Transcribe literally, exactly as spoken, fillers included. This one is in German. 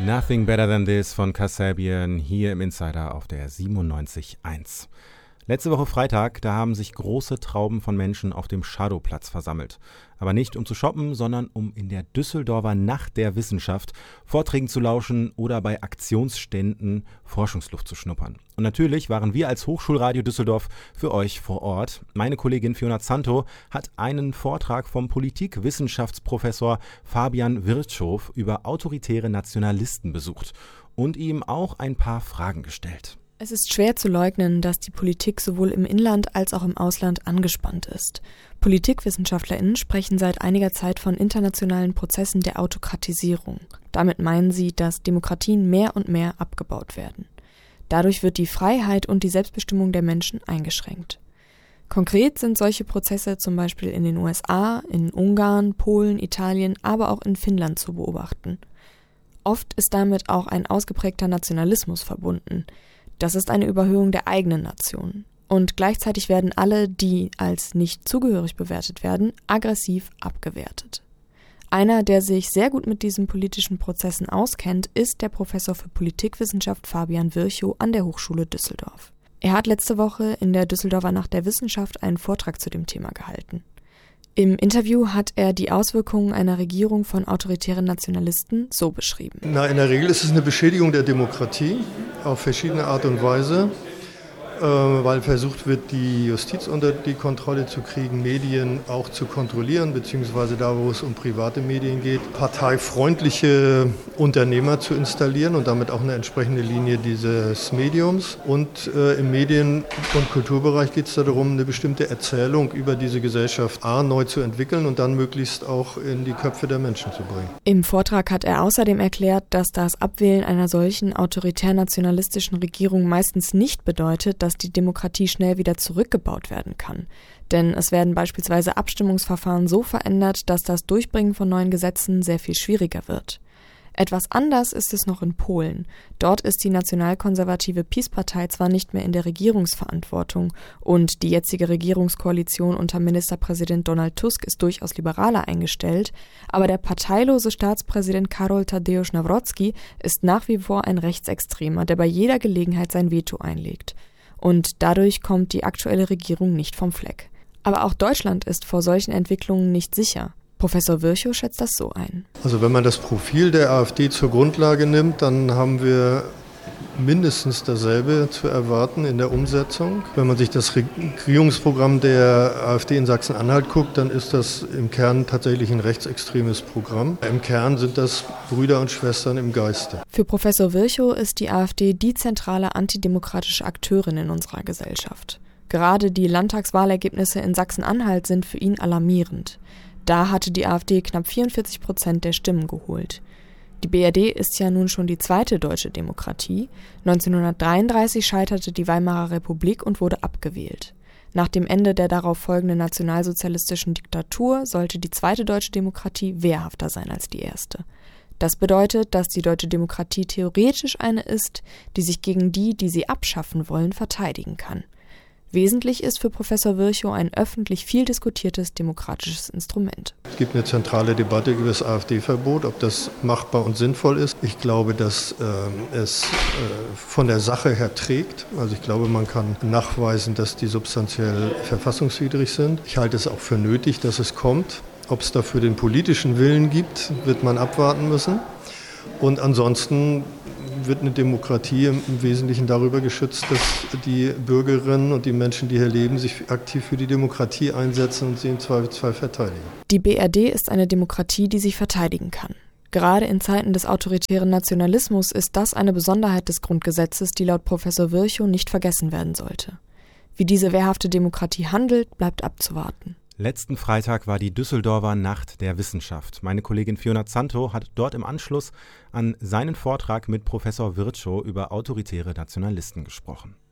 Nothing Better Than This von Kasabian hier im Insider auf der siebenundneunzig Komma eins. Letzte Woche Freitag, da haben sich große Trauben von Menschen auf dem Schadowplatz versammelt. Aber nicht um zu shoppen, sondern um in der Düsseldorfer Nacht der Wissenschaft Vorträgen zu lauschen oder bei Aktionsständen Forschungsluft zu schnuppern. Und natürlich waren wir als Hochschulradio Düsseldorf für euch vor Ort. Meine Kollegin Fiona Zanto hat einen Vortrag vom Politikwissenschaftsprofessor Fabian Virchow über autoritäre Nationalisten besucht und ihm auch ein paar Fragen gestellt. Es ist schwer zu leugnen, dass die Politik sowohl im Inland als auch im Ausland angespannt ist. PolitikwissenschaftlerInnen sprechen seit einiger Zeit von internationalen Prozessen der Autokratisierung. Damit meinen sie, dass Demokratien mehr und mehr abgebaut werden. Dadurch wird die Freiheit und die Selbstbestimmung der Menschen eingeschränkt. Konkret sind solche Prozesse zum Beispiel in den U S A, in Ungarn, Polen, Italien, aber auch in Finnland zu beobachten. Oft ist damit auch ein ausgeprägter Nationalismus verbunden. Das ist eine Überhöhung der eigenen Nation. Und gleichzeitig werden alle, die als nicht zugehörig bewertet werden, aggressiv abgewertet. Einer, der sich sehr gut mit diesen politischen Prozessen auskennt, ist der Professor für Politikwissenschaft Fabian Virchow an der Hochschule Düsseldorf. Er hat letzte Woche in der Düsseldorfer Nacht der Wissenschaft einen Vortrag zu dem Thema gehalten. Im Interview hat er die Auswirkungen einer Regierung von autoritären Nationalisten so beschrieben. Na, in der Regel ist es eine Beschädigung der Demokratie auf verschiedene Art und Weise, äh, weil versucht wird, die Justiz unter die Kontrolle zu kriegen, Medien auch zu kontrollieren, beziehungsweise da, wo es um private Medien geht, parteifreundliche Unternehmer zu installieren und damit auch eine entsprechende Linie dieses Mediums. Und äh, im Medien- und Kulturbereich geht es darum, eine bestimmte Erzählung über diese Gesellschaft A neu zu entwickeln und dann möglichst auch in die Köpfe der Menschen zu bringen. Im Vortrag hat er außerdem erklärt, dass das Abwählen einer solchen autoritär-nationalistischen Regierung meistens nicht bedeutet, dass die Demokratie schnell wieder zurückgebaut werden kann. Denn es werden beispielsweise Abstimmungsverfahren so verändert, dass das Durchbringen von neuen Gesetzen sehr viel schwieriger wird. Etwas anders ist es noch in Polen. Dort ist die nationalkonservative PiS-Partei zwar nicht mehr in der Regierungsverantwortung und die jetzige Regierungskoalition unter Ministerpräsident Donald Tusk ist durchaus liberaler eingestellt, aber der parteilose Staatspräsident Karol Tadeusz Nawrocki ist nach wie vor ein Rechtsextremer, der bei jeder Gelegenheit sein Veto einlegt. Und dadurch kommt die aktuelle Regierung nicht vom Fleck. Aber auch Deutschland ist vor solchen Entwicklungen nicht sicher. Professor Virchow schätzt das so ein. Also wenn man das Profil der AfD zur Grundlage nimmt, dann haben wir mindestens dasselbe zu erwarten in der Umsetzung. Wenn man sich das Regierungsprogramm der AfD in Sachsen-Anhalt guckt, dann ist das im Kern tatsächlich ein rechtsextremes Programm. Im Kern sind das Brüder und Schwestern im Geiste. Für Professor Virchow ist die AfD die zentrale antidemokratische Akteurin in unserer Gesellschaft. Gerade die Landtagswahlergebnisse in Sachsen-Anhalt sind für ihn alarmierend. Da hatte die AfD knapp vierundvierzig Prozent der Stimmen geholt. Die B R D ist ja nun schon die zweite deutsche Demokratie. neunzehnhundertdreiunddreißig scheiterte die Weimarer Republik und wurde abgewählt. Nach dem Ende der darauf folgenden nationalsozialistischen Diktatur sollte die zweite deutsche Demokratie wehrhafter sein als die erste. Das bedeutet, dass die deutsche Demokratie theoretisch eine ist, die sich gegen die, die sie abschaffen wollen, verteidigen kann. Wesentlich ist für Professor Virchow ein öffentlich viel diskutiertes demokratisches Instrument. Es gibt eine zentrale Debatte über das AfD-Verbot, ob das machbar und sinnvoll ist. Ich glaube, dass äh, es äh, von der Sache her trägt. Also ich glaube, man kann nachweisen, dass die substanziell verfassungswidrig sind. Ich halte es auch für nötig, dass es kommt. Ob es dafür den politischen Willen gibt, wird man abwarten müssen. Und ansonsten wird eine Demokratie im Wesentlichen darüber geschützt, dass die Bürgerinnen und die Menschen, die hier leben, sich aktiv für die Demokratie einsetzen und sie im Zweifelsfall verteidigen. Die B R D ist eine Demokratie, die sich verteidigen kann. Gerade in Zeiten des autoritären Nationalismus ist das eine Besonderheit des Grundgesetzes, die laut Professor Virchow nicht vergessen werden sollte. Wie diese wehrhafte Demokratie handelt, bleibt abzuwarten. Letzten Freitag war die Düsseldorfer Nacht der Wissenschaft. Meine Kollegin Fiona Zanto hat dort im Anschluss an seinen Vortrag mit Professor Virchow über autoritäre Nationalisten gesprochen.